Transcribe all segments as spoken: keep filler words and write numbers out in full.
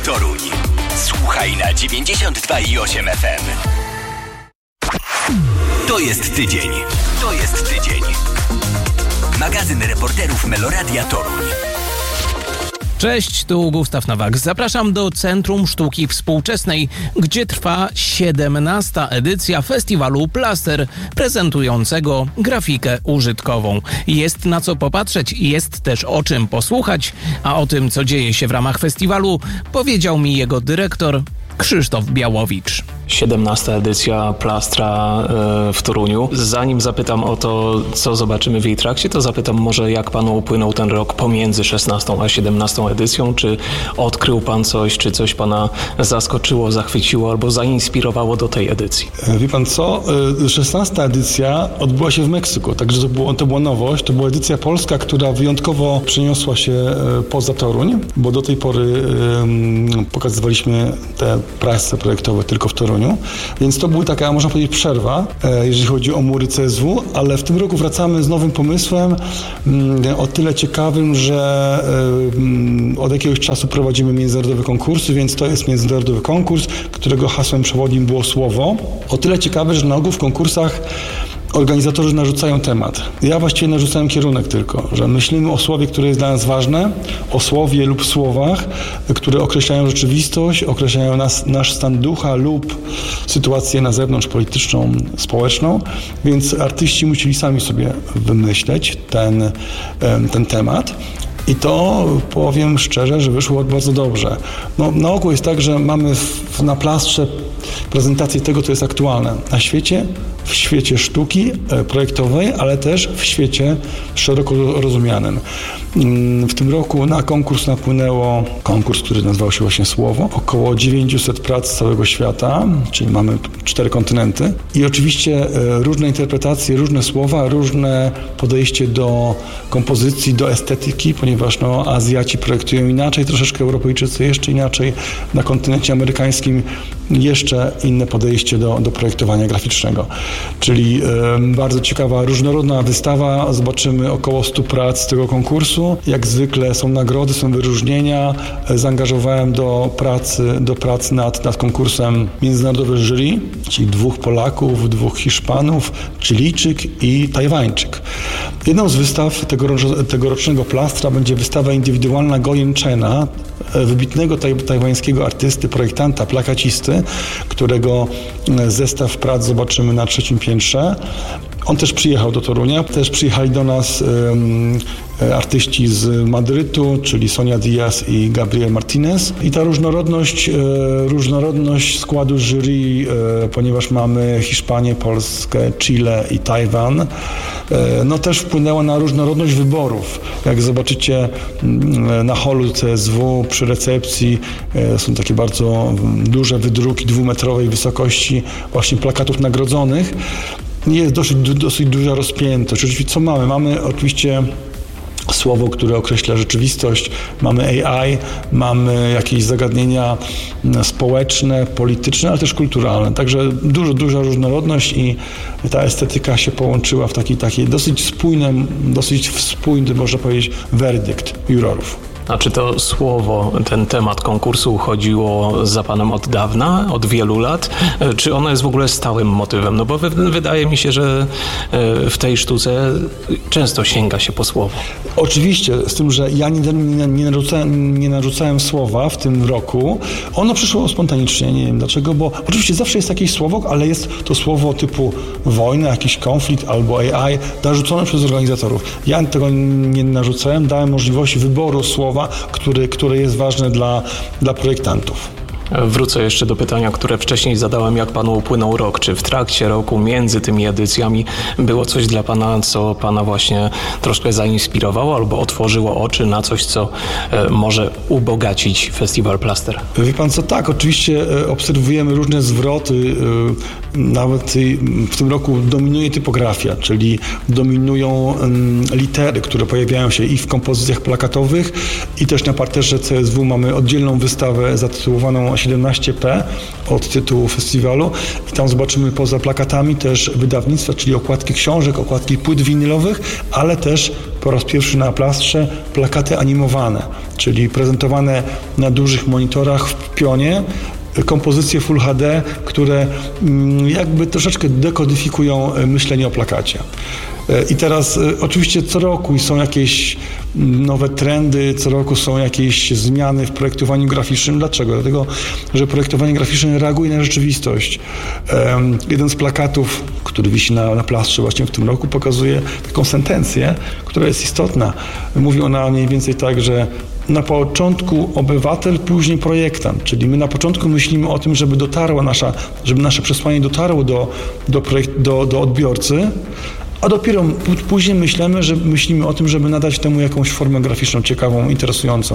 Toruń. Słuchaj na dziewięćdziesiąt dwa i osiem F M. To jest tydzień. To jest tydzień. Magazyn reporterów Meloradia Toruń. Cześć, tu Gustaw Nowak. Zapraszam do Centrum Sztuki Współczesnej, gdzie trwa siedemnasta edycja festiwalu Plaster, prezentującego grafikę użytkową. Jest na co popatrzeć i jest też o czym posłuchać, a o tym, co dzieje się w ramach festiwalu, powiedział mi jego dyrektor Krzysztof Białowicz. siedemnasta edycja Plastra w Toruniu. Zanim zapytam o to, co zobaczymy w jej trakcie, to zapytam może, jak panu upłynął ten rok pomiędzy szesnastą a siedemnastą edycją. Czy odkrył pan coś, czy coś pana zaskoczyło, zachwyciło albo zainspirowało do tej edycji? Wie pan co? szesnasta edycja odbyła się w Meksyku, także to, było, to była nowość. To była edycja polska, która wyjątkowo przeniosła się poza Toruń, bo do tej pory um, pokazywaliśmy te prace projektowe tylko w Toruniu. Więc to była taka, można powiedzieć, przerwa, jeżeli chodzi o mury C S W, ale w tym roku wracamy z nowym pomysłem, o tyle ciekawym, że od jakiegoś czasu prowadzimy międzynarodowe konkursy, więc to jest międzynarodowy konkurs, którego hasłem przewodnim było słowo. O tyle ciekawe, że na ogół w konkursach organizatorzy narzucają temat. Ja właściwie narzucałem kierunek tylko, że myślimy o słowie, które jest dla nas ważne, o słowie lub słowach, które określają rzeczywistość, określają nas, nasz stan ducha lub sytuację na zewnątrz, polityczną, społeczną, więc artyści musieli sami sobie wymyśleć ten, ten temat. I to, powiem szczerze, że wyszło bardzo dobrze. No, na ogół jest tak, że mamy w, na plastrze prezentację tego, co jest aktualne na świecie, w świecie sztuki projektowej, ale też w świecie szeroko rozumianym. W tym roku na konkurs napłynęło konkurs, który nazywał się właśnie Słowo. Około dziewięćset prac z całego świata, czyli mamy cztery kontynenty. I oczywiście różne interpretacje, różne słowa, różne podejście do kompozycji, do estetyki, ponieważ no, Azjaci projektują inaczej, troszeczkę Europejczycy jeszcze inaczej, na kontynencie amerykańskim jeszcze inne podejście do, do projektowania graficznego. Czyli y, bardzo ciekawa, różnorodna wystawa. Zobaczymy około stu prac z tego konkursu. Jak zwykle są nagrody, są wyróżnienia. Zaangażowałem do pracy, do pracy nad, nad konkursem międzynarodowe jury, czyli dwóch Polaków, dwóch Hiszpanów, Chilijczyk i Tajwańczyk. Jedną z wystaw tegorocznego, tegorocznego Plastra będzie wystawa indywidualna Goyen Chena, wybitnego taj, tajwańskiego artysty, projektanta, plakacisty, którego zestaw prac zobaczymy na trzecim piętrze. On też przyjechał do Torunia, też przyjechali do nas um, artyści z Madrytu, czyli Sonia Diaz i Gabriel Martinez. I ta różnorodność, e, różnorodność składu jury, e, ponieważ mamy Hiszpanię, Polskę, Chile i Tajwan, e, no też wpłynęła na różnorodność wyborów. Jak zobaczycie m, na holu C S W przy recepcji e, są takie bardzo duże wydruki dwumetrowej wysokości właśnie plakatów nagrodzonych. Jest dosyć, dosyć duża rozpiętość. Oczywiście co mamy? Mamy oczywiście słowo, które określa rzeczywistość, mamy A I, mamy jakieś zagadnienia społeczne, polityczne, ale też kulturalne. Także dużo, duża różnorodność i ta estetyka się połączyła w taki, taki dosyć spójny, dosyć spójny, można powiedzieć, werdykt jurorów. A czy to słowo, ten temat konkursu chodziło za panem od dawna, od wielu lat? Czy ono jest w ogóle stałym motywem? No bo wy, wydaje mi się, że w tej sztuce często sięga się po słowo. Oczywiście, z tym, że ja nie, nie, nie, narzucałem, nie narzucałem słowa w tym roku. Ono przyszło spontanicznie, nie wiem dlaczego, bo oczywiście zawsze jest jakieś słowo, ale jest to słowo typu wojna, jakiś konflikt albo A I narzucone przez organizatorów. Ja tego nie narzucałem, dałem możliwość wyboru słowa, Który, które jest ważne dla, dla projektantów. Wrócę jeszcze do pytania, które wcześniej zadałem, jak panu upłynął rok. Czy w trakcie roku, między tymi edycjami było coś dla pana, co pana właśnie troszkę zainspirowało albo otworzyło oczy na coś, co e, może ubogacić Festiwal Plaster? Wie pan co, tak, oczywiście obserwujemy różne zwroty. Nawet w tym roku dominuje typografia, czyli dominują litery, które pojawiają się i w kompozycjach plakatowych, i też na parterze C S W mamy oddzielną wystawę zatytułowaną siedemnaście P od tytułu festiwalu i tam zobaczymy poza plakatami też wydawnictwa, czyli okładki książek, okładki płyt winylowych, ale też po raz pierwszy na plastrze plakaty animowane, czyli prezentowane na dużych monitorach w pionie, kompozycje Full H D, które jakby troszeczkę dekodyfikują myślenie o plakacie. I teraz oczywiście co roku są jakieś nowe trendy, co roku są jakieś zmiany w projektowaniu graficznym. Dlaczego? Dlatego, że projektowanie graficzne reaguje na rzeczywistość. Um, jeden z plakatów, który wisi na, na plastrze właśnie w tym roku, pokazuje taką sentencję, która jest istotna. Mówi ona mniej więcej tak, że na początku obywatel, później projektant, czyli my na początku myślimy o tym, żeby dotarła nasza, żeby nasze przesłanie dotarło do, do, projekt, do, do odbiorcy, a dopiero później myślimy, że myślimy o tym, żeby nadać temu jakąś formę graficzną ciekawą, interesującą.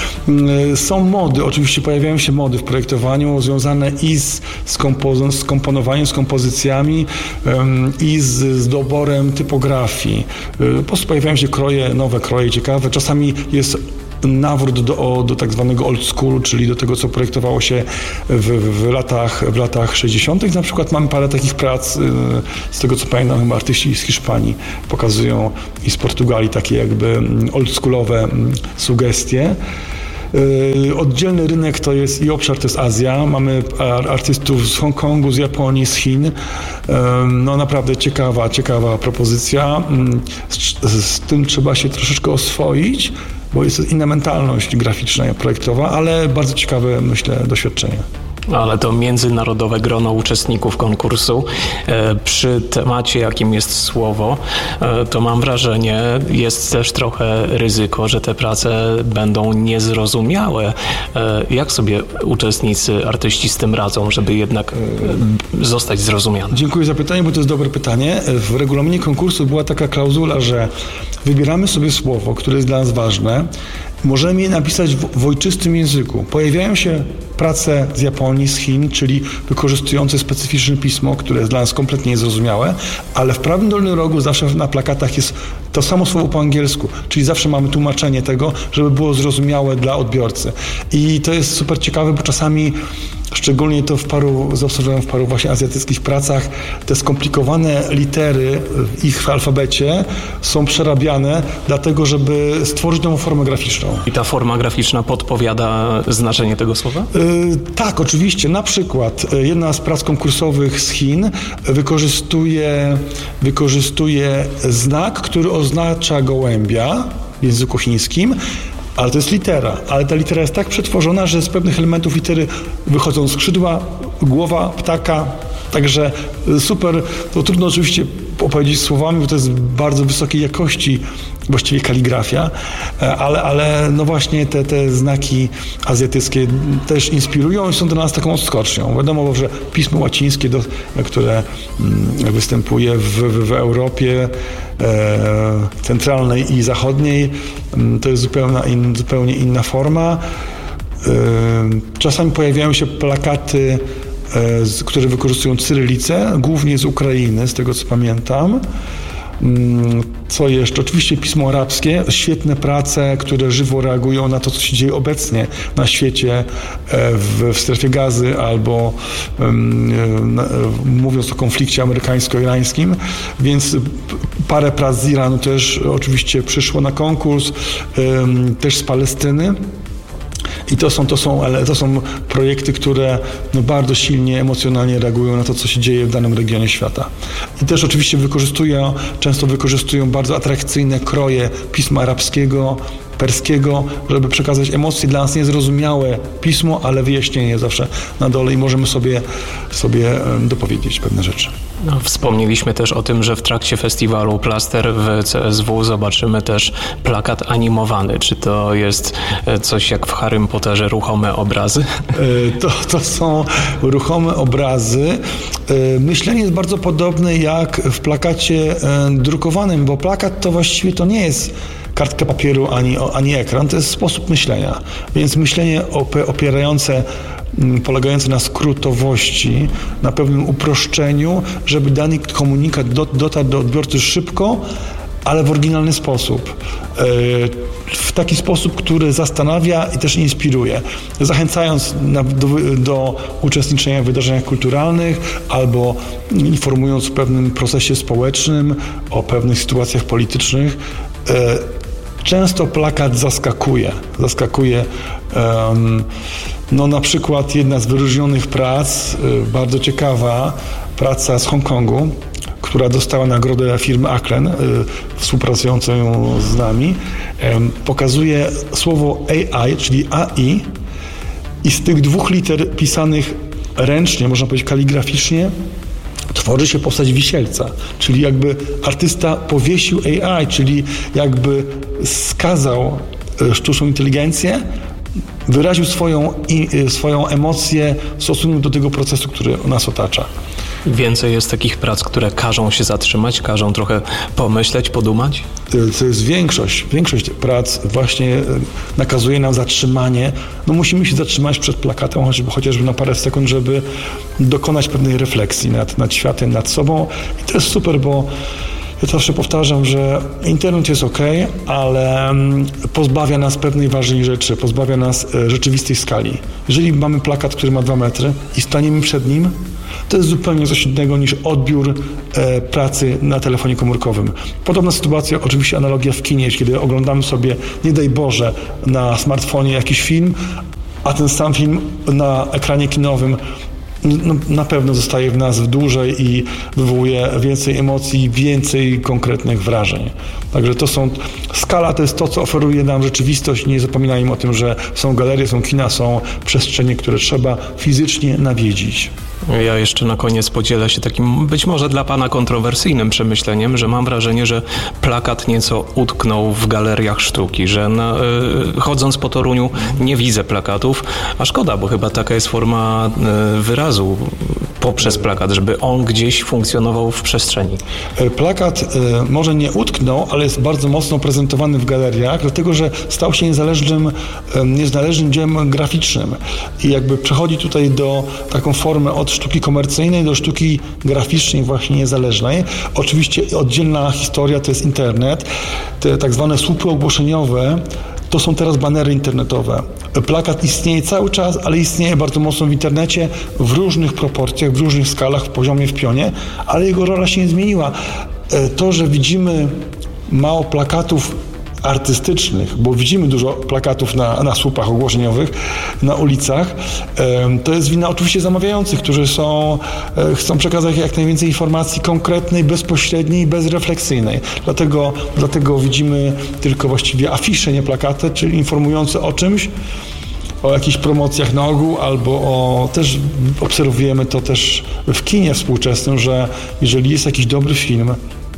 Są mody, oczywiście pojawiają się mody w projektowaniu związane i z, z, kompoz- z komponowaniem, z kompozycjami um, i z, z doborem typografii. Po prostu pojawiają się kroje, nowe kroje ciekawe. Czasami jest nawrót do, do tak zwanego old schoolu, czyli do tego, co projektowało się w, w, latach, w latach sześćdziesiątych. Na przykład mamy parę takich prac, z tego co pamiętam, chyba artyści z Hiszpanii pokazują i z Portugalii takie jakby oldschoolowe sugestie. Oddzielny rynek to jest i obszar to jest Azja. Mamy artystów z Hongkongu, z Japonii, z Chin. No naprawdę ciekawa, ciekawa propozycja. Z, z tym trzeba się troszeczkę oswoić, bo jest inna mentalność graficzna, projektowa, ale bardzo ciekawe, myślę, doświadczenie. Ale to międzynarodowe grono uczestników konkursu. E, przy temacie, jakim jest słowo, e, to mam wrażenie, jest też trochę ryzyko, że te prace będą niezrozumiałe. E, jak sobie uczestnicy, artyści z tym radzą, żeby jednak e, zostać zrozumiane? Dziękuję za pytanie, bo to jest dobre pytanie. W regulaminie konkursu była taka klauzula, że wybieramy sobie słowo, które jest dla nas ważne. Możemy je napisać w, w ojczystym języku. Pojawiają się prace z Japonii, z Chin, czyli wykorzystujące specyficzne pismo, które jest dla nas kompletnie niezrozumiałe, ale w prawym dolnym rogu zawsze na plakatach jest to samo słowo po angielsku, czyli zawsze mamy tłumaczenie tego, żeby było zrozumiałe dla odbiorcy. I to jest super ciekawe, bo czasami szczególnie to w paru, zaobserwowałem w paru właśnie azjatyckich pracach, te skomplikowane litery w ich alfabecie są przerabiane dlatego, żeby stworzyć nową formę graficzną. I ta forma graficzna podpowiada znaczenie tego słowa? Yy, tak, oczywiście. Na przykład jedna z prac konkursowych z Chin wykorzystuje, wykorzystuje znak, który oznacza gołębia w języku chińskim, ale to jest litera, ale ta litera jest tak przetworzona, że z pewnych elementów litery wychodzą skrzydła, głowa ptaka, także super, to trudno oczywiście opowiedzieć słowami, bo to jest bardzo wysokiej jakości właściwie kaligrafia, ale, ale no właśnie te, te znaki azjatyckie też inspirują i są dla nas taką odskocznią. Wiadomo, że pismo łacińskie, do, które występuje w, w, w Europie e, centralnej i zachodniej, to jest zupełnie, in, zupełnie inna forma. E, czasami pojawiają się plakaty, e, które wykorzystują cyrylicę, głównie z Ukrainy, z tego co pamiętam. Co jeszcze? Oczywiście pismo arabskie, świetne prace, które żywo reagują na to, co się dzieje obecnie na świecie, w, w strefie Gazy albo um, mówiąc o konflikcie amerykańsko-irańskim, więc parę prac z Iranu też oczywiście przyszło na konkurs, um, też z Palestyny. I to są, to są, ale to są projekty, które no bardzo silnie, emocjonalnie reagują na to, co się dzieje w danym regionie świata. I też oczywiście wykorzystują, często wykorzystują bardzo atrakcyjne kroje pisma arabskiego, perskiego, żeby przekazać emocje dla nas niezrozumiałe pismo, ale wyjaśnienie zawsze na dole i możemy sobie, sobie dopowiedzieć pewne rzeczy. No, wspomnieliśmy też o tym, że w trakcie festiwalu Plaster w C S W zobaczymy też plakat animowany. Czy to jest coś jak w Harrym Potterze ruchome obrazy? To, to są ruchome obrazy. Myślenie jest bardzo podobne jak w plakacie drukowanym, bo plakat to właściwie to nie jest kartka papieru ani, ani ekran, to jest sposób myślenia. Więc myślenie opierające, polegające na skrótowości, na pewnym uproszczeniu, żeby dany komunikat dotarł do odbiorcy szybko, ale w oryginalny sposób. W taki sposób, który zastanawia i też inspiruje. Zachęcając na, do, do uczestniczenia w wydarzeniach kulturalnych albo informując o pewnym procesie społecznym, o pewnych sytuacjach politycznych. Często plakat zaskakuje. Zaskakuje um, no na przykład jedna z wyróżnionych prac, bardzo ciekawa praca z Hongkongu, która dostała nagrodę firmy Aklen, współpracującą z nami, pokazuje słowo A I, czyli A I, i z tych dwóch liter pisanych ręcznie, można powiedzieć kaligraficznie, tworzy się postać wisielca, czyli jakby artysta powiesił A I, czyli jakby skazał sztuczną inteligencję, wyraził swoją, swoją emocję w stosunku do tego procesu, który nas otacza. Więcej jest takich prac, które każą się zatrzymać, każą trochę pomyśleć, podumać? To jest większość. Większość prac właśnie nakazuje nam zatrzymanie. No musimy się zatrzymać przed plakatem, chociażby na parę sekund, żeby dokonać pewnej refleksji nad, nad światem, nad sobą. I to jest super, bo ja zawsze powtarzam, że internet jest ok, ale pozbawia nas pewnej ważnej rzeczy, pozbawia nas rzeczywistej skali. Jeżeli mamy plakat, który ma dwa metry i staniemy przed nim, to jest zupełnie coś innego niż odbiór e, pracy na telefonie komórkowym. Podobna sytuacja, oczywiście analogia w kinie, kiedy oglądamy sobie, nie daj Boże, na smartfonie jakiś film, a ten sam film na ekranie kinowym no, na pewno zostaje w nas dłużej i wywołuje więcej emocji, więcej konkretnych wrażeń. Także to są, skala to jest to, co oferuje nam rzeczywistość. Nie zapominajmy o tym, że są galerie, są kina, są przestrzenie, które trzeba fizycznie nawiedzić. Ja jeszcze na koniec podzielę się takim być może dla pana kontrowersyjnym przemyśleniem, że mam wrażenie, że plakat nieco utknął w galeriach sztuki, że na, y, chodząc po Toruniu nie widzę plakatów, a szkoda, bo chyba taka jest forma y, wyrazu poprzez plakat, żeby on gdzieś funkcjonował w przestrzeni. Plakat y, może nie utknął, ale jest bardzo mocno prezentowany w galeriach, dlatego że stał się niezależnym, y, niezależnym dziełem graficznym i jakby przechodzi tutaj do taką formę od sztuki komercyjnej do sztuki graficznej właśnie niezależnej. Oczywiście oddzielna historia to jest internet. Te tak zwane słupy ogłoszeniowe to są teraz banery internetowe. Plakat istnieje cały czas, ale istnieje bardzo mocno w internecie w różnych proporcjach, w różnych skalach, w poziomie, w pionie, ale jego rola się nie zmieniła. To, że widzimy mało plakatów artystycznych, bo widzimy dużo plakatów na, na słupach ogłoszeniowych, na ulicach. To jest wina oczywiście zamawiających, którzy są, chcą przekazać jak najwięcej informacji konkretnej, bezpośredniej, bezrefleksyjnej. Dlatego, dlatego widzimy tylko właściwie afisze, nie plakaty, czyli informujące o czymś, o jakichś promocjach na ogół, albo o, też obserwujemy to też w kinie współczesnym, że jeżeli jest jakiś dobry film,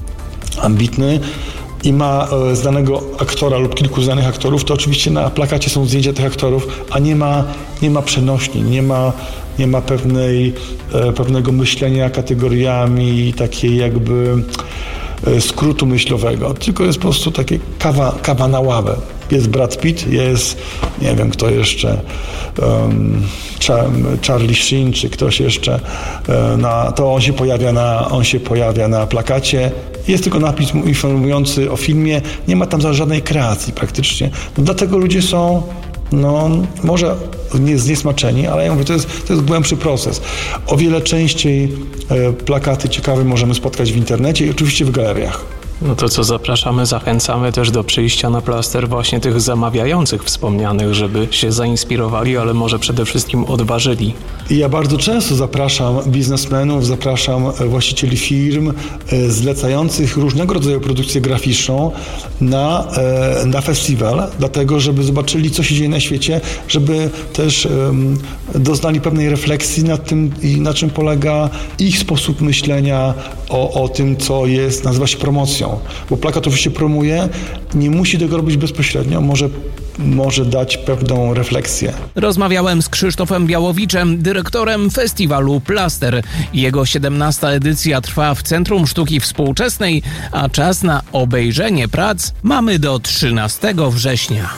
ambitny, i ma e, znanego aktora lub kilku znanych aktorów, to oczywiście na plakacie są zdjęcia tych aktorów, a nie ma, nie ma przenośni, nie ma, nie ma pewnej, e, pewnego myślenia kategoriami, takiej jakby e, skrótu myślowego, tylko jest po prostu takie kawa, kawa na ławę. Jest Brad Pitt, jest, nie wiem kto jeszcze, um, Charlie Sheen, czy ktoś jeszcze, e, na, to on się pojawia na, on się pojawia na plakacie. Jest tylko napis informujący o filmie, nie ma tam żadnej kreacji praktycznie. No, dlatego ludzie są, no może nie zniesmaczeni, ale ja mówię, to jest, to jest głębszy proces. O wiele częściej e, plakaty ciekawe możemy spotkać w internecie i oczywiście w galeriach. No to co, zapraszamy, zachęcamy też do przyjścia na plaster właśnie tych zamawiających wspomnianych, żeby się zainspirowali, ale może przede wszystkim odważyli. I ja bardzo często zapraszam biznesmenów, zapraszam właścicieli firm zlecających różnego rodzaju produkcję graficzną na, na festiwal, dlatego żeby zobaczyli, co się dzieje na świecie, żeby też um, doznali pewnej refleksji nad tym, na czym polega ich sposób myślenia o, o tym, co jest, nazywa się promocją. Bo plakat oczywiście promuje, nie musi tego robić bezpośrednio, może, może dać pewną refleksję. Rozmawiałem z Krzysztofem Białowiczem, dyrektorem festiwalu Plaster. Jego siedemnasta edycja trwa w Centrum Sztuki Współczesnej, a czas na obejrzenie prac mamy do trzynastego września.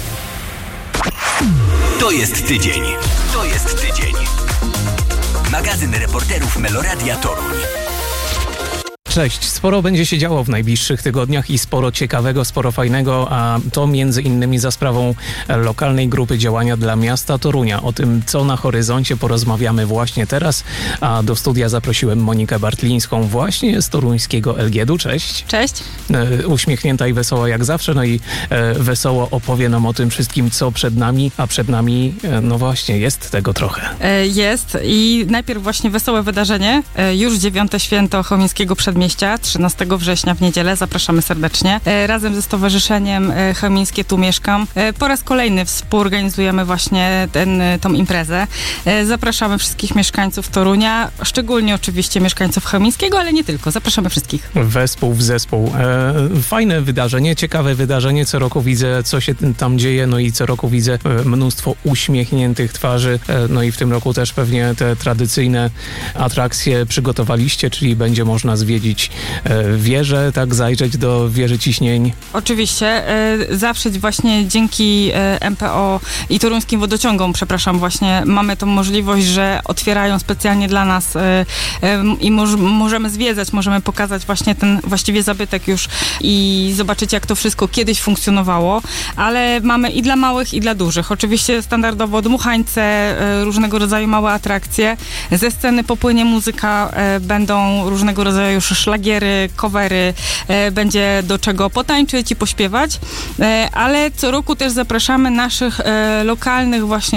To jest tydzień. To jest tydzień. Magazyn reporterów Meloradia Toruń. Cześć, sporo będzie się działo w najbliższych tygodniach i sporo ciekawego, sporo fajnego, a to między innymi za sprawą lokalnej grupy działania dla miasta Torunia. O tym, co na horyzoncie, porozmawiamy właśnie teraz, a do studia zaprosiłem Monikę Bartlińską właśnie z toruńskiego Elgiedu. Cześć. Cześć. E, uśmiechnięta i wesoła jak zawsze, no i e, wesoło opowie nam o tym wszystkim, co przed nami, a przed nami, e, no właśnie, jest tego trochę. E, jest i najpierw właśnie wesołe wydarzenie, e, już dziewiąte święto Chełmińskiego Przedmieścia, trzynastego września w niedzielę, zapraszamy serdecznie. E, razem ze Stowarzyszeniem e, Chełmińskie Tu Mieszkam e, po raz kolejny współorganizujemy właśnie ten, tą imprezę. E, zapraszamy wszystkich mieszkańców Torunia, szczególnie oczywiście mieszkańców Chełmińskiego, ale nie tylko, zapraszamy wszystkich. Wespół w zespół. E, fajne wydarzenie, ciekawe wydarzenie, co roku widzę, co się tam dzieje, no i co roku widzę e, mnóstwo uśmiechniętych twarzy, e, no i w tym roku też pewnie te tradycyjne atrakcje przygotowaliście, czyli będzie można zwiedzić e, wieżę, tak, zajrzeć do wieży ciśnień. Oczywiście, e, zawsze właśnie dzięki e, M P O i toruńskim wodociągom, przepraszam, właśnie mamy tą możliwość, że otwierają specjalnie dla nas e, e, i moż, możemy zwiedzać, możemy pokazać właśnie ten właściwie zabytek już i zobaczyć, jak to wszystko kiedyś funkcjonowało, ale mamy i dla małych, i dla dużych. Oczywiście standardowo dmuchańce, e, różnego rodzaju małe atrakcje. Ze sceny popłynie muzyka, e, będą różnego rodzaju już szlagiery, covery, e, będzie do czego potańczyć i pośpiewać, e, ale co roku też zapraszamy naszych e, lokalnych właśnie